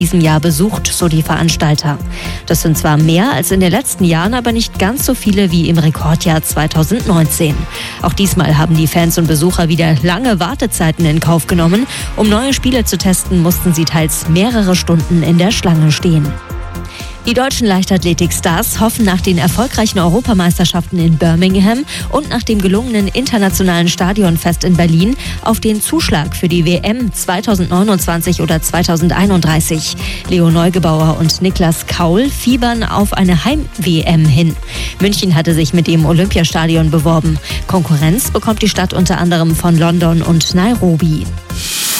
diesem Jahr besucht, so die Veranstalter. Das sind zwar mehr als in den letzten Jahren, aber nicht ganz so viele wie im Rekordjahr 2019. Auch diesmal haben die Fans und Besucher wieder lange Wartezeiten in Kauf genommen. Um neue Spiele zu testen, mussten sie teils mehrere Stunden in der Schlange stehen. Die deutschen Leichtathletik-Stars hoffen nach den erfolgreichen Europameisterschaften in Birmingham und nach dem gelungenen internationalen Stadionfest in Berlin auf den Zuschlag für die WM 2029 oder 2031. Leo Neugebauer und Niklas Kaul fiebern auf eine Heim-WM hin. München hatte sich mit dem Olympiastadion beworben. Konkurrenz bekommt die Stadt unter anderem von London und Nairobi.